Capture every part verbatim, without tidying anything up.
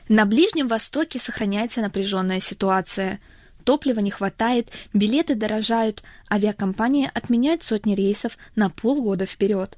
На Ближнем Востоке сохраняется напряженная ситуация. Топлива не хватает, билеты дорожают, авиакомпании отменяют сотни рейсов на полгода вперед.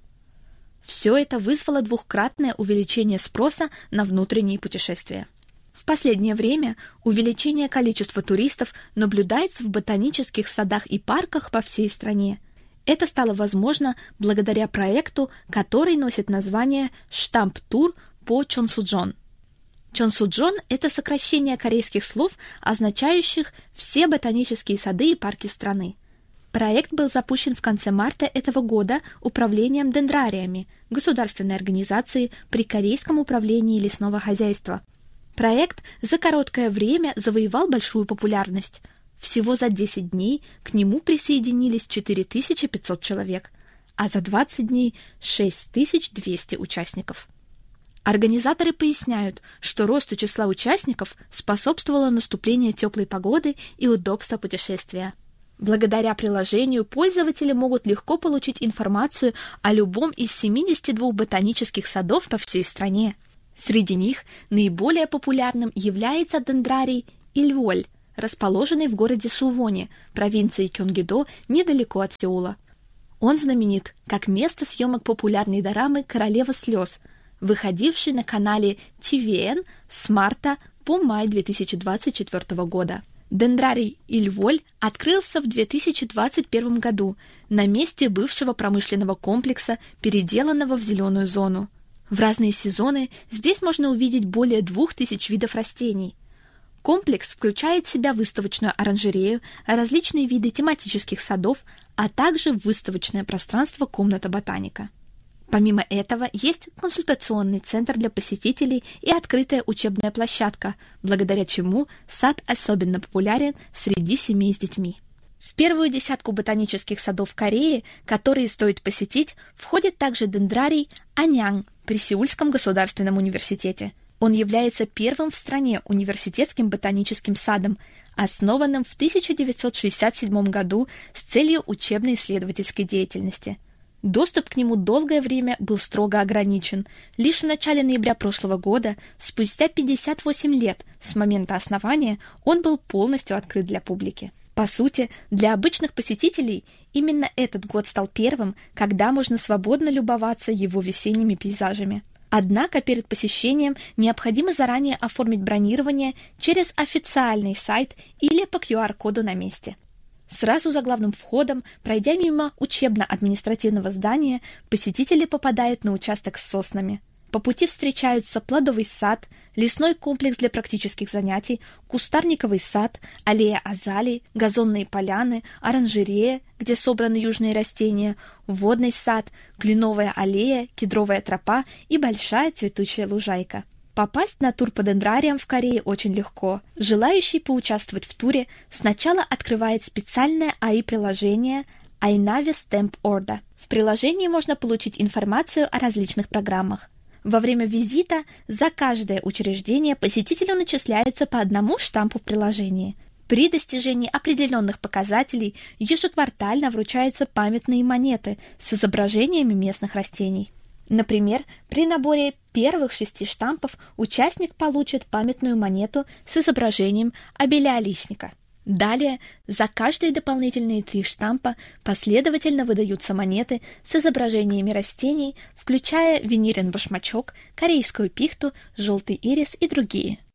Все это вызвало двукратное увеличение спроса на внутренние путешествия. В последнее время увеличение количества туристов наблюдается в ботанических садах и парках по всей стране. Это стало возможно благодаря проекту, который носит название «Штамп-тур по Чонсуджон». Чонсуджон – это сокращение корейских слов, означающих «все ботанические сады и парки страны». Проект был запущен в конце марта этого года Управлением дендрариями, государственной организацией при Корейском управлении лесного хозяйства. Проект за короткое время завоевал большую популярность. Всего за десять дней к нему присоединились четыре тысячи пятьсот человек, а за двадцать дней – шесть тысяч двести участников. Организаторы поясняют, что росту числа участников способствовало наступление теплой погоды и удобство путешествия. Благодаря приложению пользователи могут легко получить информацию о любом из семидесяти двух ботанических садов по всей стране. Среди них наиболее популярным является дендрарий Ильволь, расположенный в городе Сувоне, провинции Кёнгидо, недалеко от Сеула. Он знаменит как место съемок популярной дорамы «Королева слез», выходившей на канале ти ви эн с марта по май две тысячи двадцать четвёртого года. Дендрарий Ильволь открылся в две тысячи двадцать первом году на месте бывшего промышленного комплекса, переделанного в зеленую зону. В разные сезоны здесь можно увидеть более двух тысяч видов растений. Комплекс включает в себя выставочную оранжерею, различные виды тематических садов, а также выставочное пространство «Комната ботаника». Помимо этого, есть консультационный центр для посетителей и открытая учебная площадка, благодаря чему сад особенно популярен среди семей с детьми. В первую десятку ботанических садов Кореи, которые стоит посетить, входит также дендрарий Аньян при Сеульском государственном университете. Он является первым в стране университетским ботаническим садом, основанным в тысяча девятьсот шестьдесят седьмом году с целью учебно-исследовательской деятельности. Доступ к нему долгое время был строго ограничен. Лишь в начале ноября прошлого года, спустя пятьдесят восемь лет с момента основания, он был полностью открыт для публики. По сути, для обычных посетителей именно этот год стал первым, когда можно свободно любоваться его весенними пейзажами. Однако перед посещением необходимо заранее оформить бронирование через официальный сайт или по ку ар-коду на месте. Сразу за главным входом, пройдя мимо учебно-административного здания, посетители попадают на участок с соснами. По пути встречаются плодовый сад, лесной комплекс для практических занятий, кустарниковый сад, аллея азалий, газонные поляны, оранжерея, где собраны южные растения, водный сад, кленовая аллея, кедровая тропа и большая цветущая лужайка. Попасть на тур по дендрариям в Корее очень легко. Желающий поучаствовать в туре сначала открывает специальное эй ай приложение iNavi Stamp Order. В приложении можно получить информацию о различных программах. Во время визита за каждое учреждение посетителю начисляются по одному штампу в приложении. При достижении определенных показателей ежеквартально вручаются памятные монеты с изображениями местных растений. Например, при наборе первых шести штампов участник получит памятную монету с изображением абеля-листника. Далее за каждые дополнительные три штампа последовательно выдаются монеты с изображениями растений, включая венерин башмачок, корейскую пихту, желтый ирис и другие.